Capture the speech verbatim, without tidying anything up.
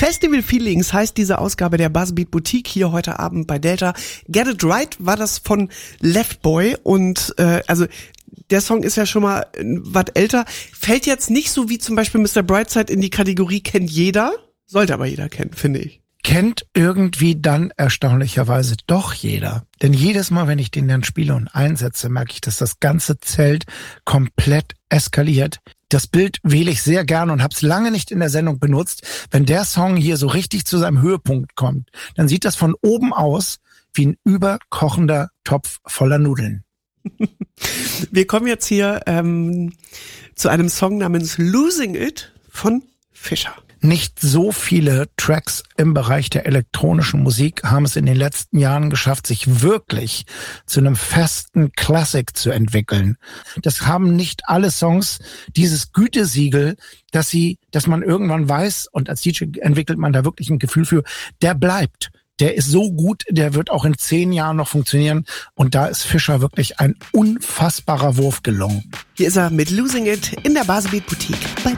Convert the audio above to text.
Festival Feelings heißt diese Ausgabe der Buzzbeat Boutique hier heute Abend bei Delta. Get It Right war das von Left Boy und äh, also der Song ist ja schon mal was älter. Fällt jetzt nicht so wie zum Beispiel Mister Brightside in die Kategorie kennt jeder, sollte aber jeder kennen, finde ich. Kennt irgendwie dann erstaunlicherweise doch jeder. Denn jedes Mal, wenn ich den dann spiele und einsetze, merke ich, dass das ganze Zelt komplett eskaliert. Das Bild wähle ich sehr gerne und habe es lange nicht in der Sendung benutzt. Wenn der Song hier so richtig zu seinem Höhepunkt kommt, dann sieht das von oben aus wie ein überkochender Topf voller Nudeln. Wir kommen jetzt hier ähm, zu einem Song namens Losing It von Fischer. Nicht so viele Tracks im Bereich der elektronischen Musik haben es in den letzten Jahren geschafft, sich wirklich zu einem festen Classic zu entwickeln. Das haben nicht alle Songs dieses Gütesiegel, dass sie, dass man irgendwann weiß, und als D J entwickelt man da wirklich ein Gefühl für, der bleibt. Der ist so gut, der wird auch in zehn Jahren noch funktionieren. Und da ist Fischer wirklich ein unfassbarer Wurf gelungen. Hier ist er mit Losing It in der Buzzbeat Boutique bei